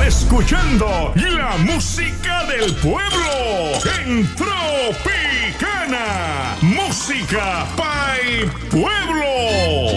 escuchando la música del pueblo en Tropicana. Música Pay Pueblo.